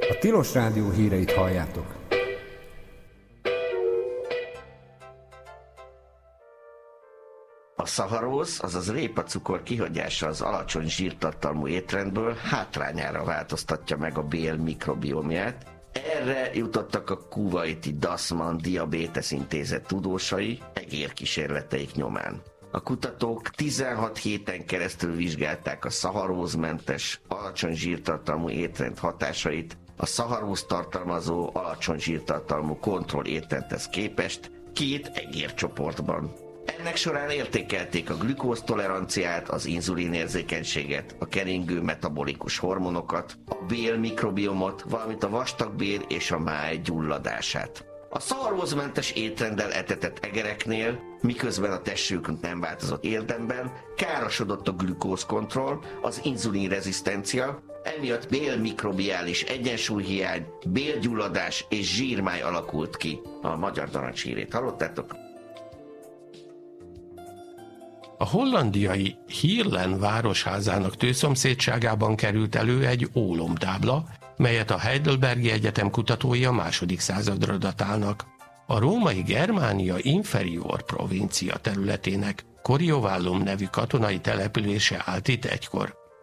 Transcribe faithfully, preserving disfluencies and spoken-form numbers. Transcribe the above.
A Tilos Rádió híreit halljátok. A szaharóz, azaz répacukor kihagyása az alacsony zsírtartalmú étrendből hátrányára változtatja meg a bél mikrobiomját. Erre jutottak a kuwaiti Dasman Diabetes Intézet tudósai egérkísérleteik nyomán. A kutatók tizenhat héten keresztül vizsgálták a szaharózmentes, alacsony zsírtartalmú étrend hatásait a szaharóz tartalmazó, alacsony zsírtartalmú kontroll étrendhez képest két egércsoportban. Ennek során értékelték a glükóztoleranciát, az inzulinérzékenységet, a keringő metabolikus hormonokat, a bél mikrobiomot, valamint a vastagbél és a máj gyulladását. A szaharózmentes étrenddel etetett egereknél, miközben a testük nem változott érdemben, károsodott a glükózkontroll, az inzulinrezisztencia, emiatt bélmikrobiális egyensúlyhiány, bélgyulladás és zsírmáj alakult ki. A magyar narancshírét hallottátok? A hollandiai Heerlen városházának tőszomszédságában került elő egy ólomtábla, melyet a Heidelbergi Egyetem kutatói a második századra datálnak. A római Germania Inferior provincia területének Coriovallum nevű katonai települése állt itt egykor.